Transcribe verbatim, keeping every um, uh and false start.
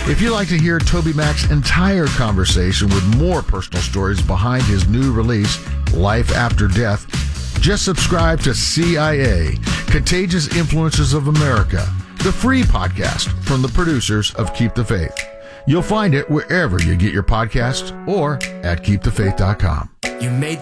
If you'd like to hear Toby Mac's entire conversation with more personal stories behind his new release, Life After Death, just subscribe to C I A, Contagious Influences of America, the free podcast from the producers of Keep the Faith. You'll find it wherever you get your podcasts or at keep the faith dot com. You made